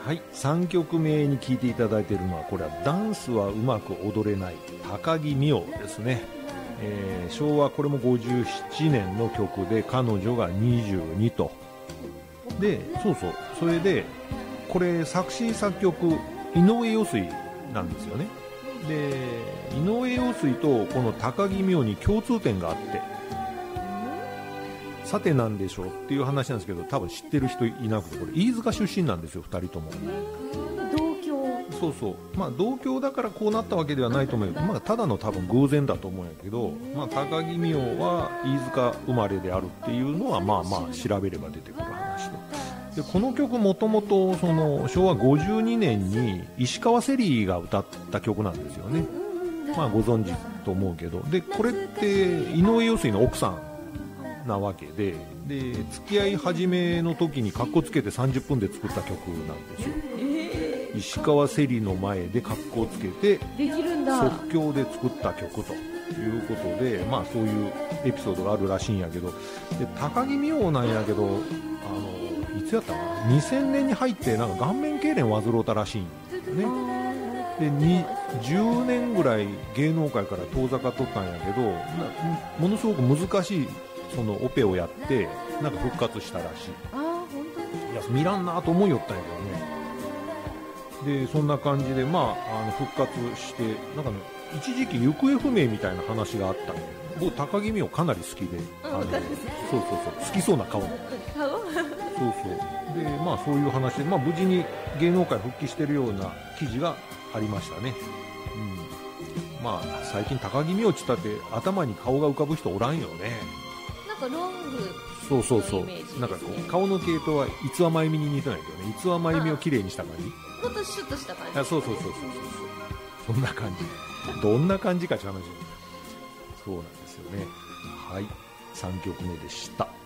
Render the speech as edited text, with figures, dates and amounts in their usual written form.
はい、3曲目に聴いていただいているのは、これはダンスはうまく踊れない高木美桜ですね。昭和これも57年の曲で、彼女が22と。で、それでこれ作詞作曲井上陽水なんですよね。で、井上陽水とこの高木美桜に共通点があって、さてなんでしょうっていう話なんですけど、多分知ってる人いなくて、これ飯塚出身なんですよ、2人とも。 同郷。 同郷だからこうなったわけではないと思うけど、ただの多分偶然だと思うんやけど、高木美桜は飯塚生まれであるっていうのは調べれば出てくる話で、この曲もともと昭和52年に石川せりが歌った曲なんですよね。ご存知と思うけど、でこれって井上陽水の奥さんなわけで、付き合い始めの時にカッコつけて30分で作った曲なんですよ。石川せりの前でカッコつけてできるんだ、 即興で作った曲ということで、そういうエピソードがあるらしいんやけど、で高木美桜なんやけど、いつやったかな、2000年に入ってなんか顔面痙攣患うたらしいんですよね。で10年ぐらい芸能界から遠ざかっとったんやけど、ものすごく難しいそのオペをやってなんか復活したらしい。 本当に。 いや見らんなと思いよったんやけどね。でそんな感じで復活して、なんかね、一時期行方不明みたいな話があったんで、僕高木美桜かなり好きで、好きそうな顔。でそういう話で、無事に芸能界復帰してるような記事がありましたね。最近高木美桜っつったって頭に顔が浮かぶ人おらんよね。 なんかロングそうのイメージですね。 なんかこう顔の系統は五輪真由美に似てないけどね、五輪真由美をきれいにした感じ。 もっとシュッとした感じ。 そんな感じ。どんな感じかって話。そうなんですよね。はい、3曲目でした。